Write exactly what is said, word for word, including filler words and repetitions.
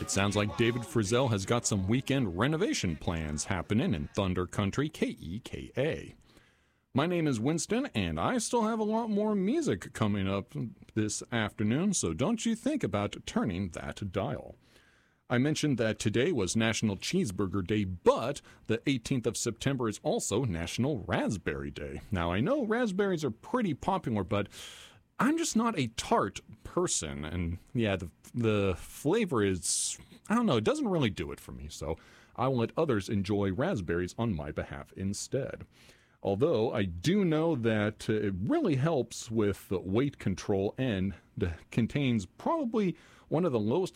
It sounds like David Frizzell has got some weekend renovation plans happening in Thunder Country, K E K A. My name is Winston, and I still have a lot more music coming up this afternoon, so don't you think about turning that dial. I mentioned that today was National Cheeseburger Day, but the eighteenth of September is also National Raspberry Day. Now, I know raspberries are pretty popular, but I'm just not a tart person, and yeah, the, the flavor is, I don't know, it doesn't really do it for me, so I will let others enjoy raspberries on my behalf instead. Although I do know that uh, it really helps with weight control and contains probably one of the lowest